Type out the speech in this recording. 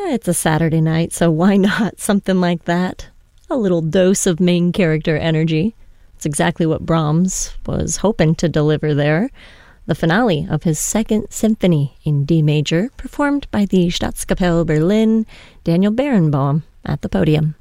It's a Saturday night, so why not something like that? A little dose of main character energy. It's exactly what Brahms was hoping to deliver there. The finale of his Second Symphony in D major, performed by the Staatskapelle Berlin, Daniel Barenboim, at the podium.